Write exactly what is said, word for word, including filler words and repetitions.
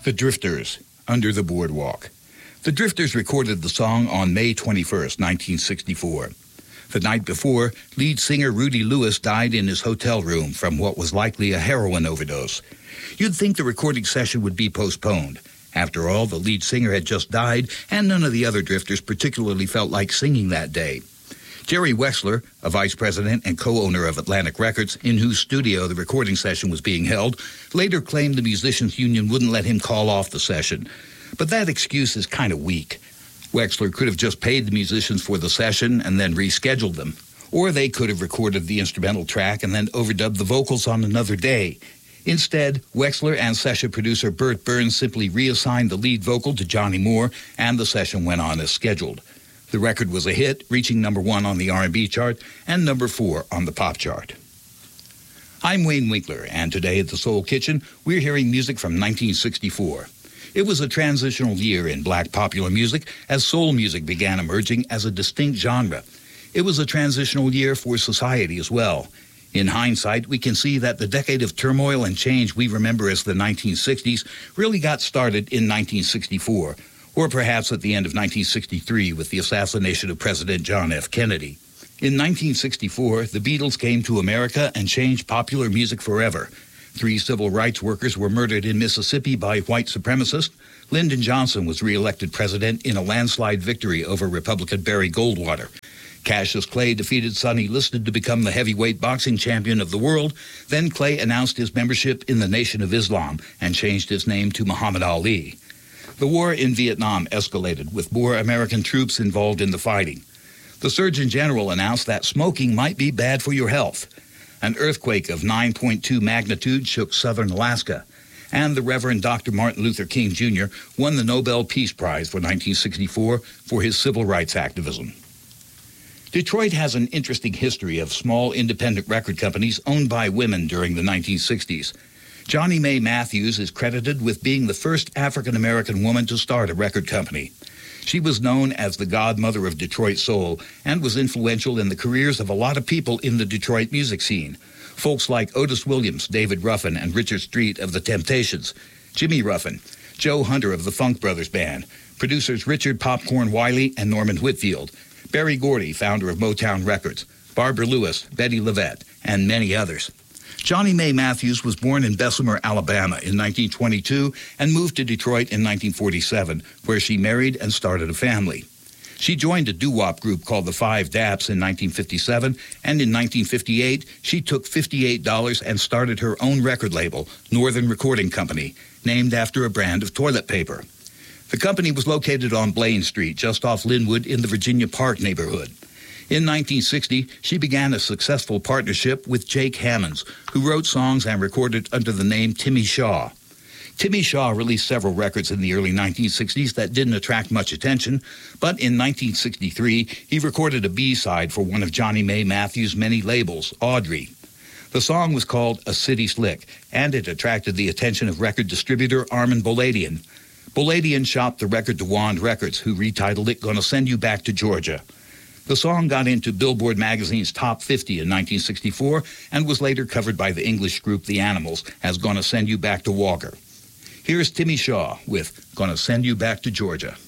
The Drifters, Under the Boardwalk. The Drifters recorded the song on May twenty-first, nineteen sixty-four. The night before, lead singer Rudy Lewis died in his hotel room from what was likely a heroin overdose. You'd think the recording session would be postponed. After all, the lead singer had just died, and none of the other Drifters particularly felt like singing that day. Jerry Wexler, a vice president and co-owner of Atlantic Records, in whose studio the recording session was being held, later claimed the musicians' union wouldn't let him call off the session. But that excuse is kind of weak. Wexler could have just paid the musicians for the session and then rescheduled them. Or they could have recorded the instrumental track and then overdubbed the vocals on another day. Instead, Wexler and session producer Bert Burns simply reassigned the lead vocal to Johnny Moore, and the session went on as scheduled. The record was a hit, reaching number one on the R and B chart and number four on the pop chart. I'm Wayne Winkler, and today at the Soul Kitchen, we're hearing music from nineteen sixty-four. It was a transitional year in black popular music as soul music began emerging as a distinct genre. It was a transitional year for society as well. In hindsight, we can see that the decade of turmoil and change we remember as the nineteen sixties really got started in nineteen sixty-four, or perhaps at the end of nineteen sixty-three with the assassination of President John F. Kennedy. In nineteen sixty-four, the Beatles came to America and changed popular music forever. Three civil rights workers were murdered in Mississippi by white supremacists. Lyndon Johnson was reelected president in a landslide victory over Republican Barry Goldwater. Cassius Clay defeated Sonny Liston to become the heavyweight boxing champion of the world. Then Clay announced his membership in the Nation of Islam and changed his name to Muhammad Ali. The war in Vietnam escalated, with more American troops involved in the fighting. The Surgeon General announced that smoking might be bad for your health. An earthquake of nine point two magnitude shook southern Alaska. And the Reverend Doctor Martin Luther King Junior won the Nobel Peace Prize for nineteen sixty-four for his civil rights activism. Detroit has an interesting history of small independent record companies owned by women during the nineteen sixties. Johnny Mae Matthews is credited with being the first African-American woman to start a record company. She was known as the godmother of Detroit soul and was influential in the careers of a lot of people in the Detroit music scene. Folks like Otis Williams, David Ruffin, and Richard Street of the Temptations, Jimmy Ruffin, Joe Hunter of the Funk Brothers Band, producers Richard Popcorn Wiley and Norman Whitfield, Berry Gordy, founder of Motown Records, Barbara Lewis, Betty Levette, and many others. Johnny Mae Matthews was born in Bessemer, Alabama in nineteen twenty-two and moved to Detroit in nineteen forty-seven, where she married and started a family. She joined a doo-wop group called the Five Daps in nineteen fifty-seven, and in nineteen fifty-eight, she took fifty-eight dollars and started her own record label, Northern Recording Company, named after a brand of toilet paper. The company was located on Blaine Street, just off Linwood in the Virginia Park neighborhood. In nineteen sixty, she began a successful partnership with Jake Hammonds, who wrote songs and recorded under the name Timmy Shaw. Timmy Shaw released several records in the early nineteen sixties that didn't attract much attention, but in nineteen sixty-three, he recorded a B-side for one of Johnny Mae Matthews' many labels, Audrey. The song was called A City Slick, and it attracted the attention of record distributor Armin Boladian. Boladian shopped the record to Wand Records, who retitled it Gonna Send You Back to Georgia. The song got into Billboard magazine's top fifty in nineteen sixty-four and was later covered by the English group The Animals as Gonna Send You Back to Walker. Here's Timmy Shaw with Gonna Send You Back to Georgia.